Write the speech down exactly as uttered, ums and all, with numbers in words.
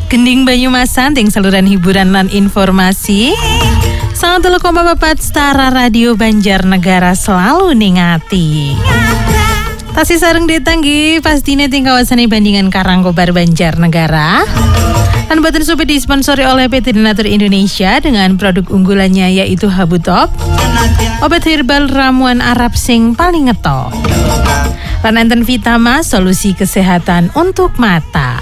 Gending Banyumasan ting saluran hiburan lan informasi. Sangat telu koma papat Setara Radio Banjarnegara selalu ningati. Tasih sareng ditanggi pastinya ting kawasan bandingan Karangkobar Banjarnegara. Dan batin sobat disponsori oleh P T Denatur Indonesia dengan produk unggulannya yaitu Habutop, obat herbal ramuan Arab sing paling ngetop. Lan enten Vitama, solusi kesehatan untuk mata.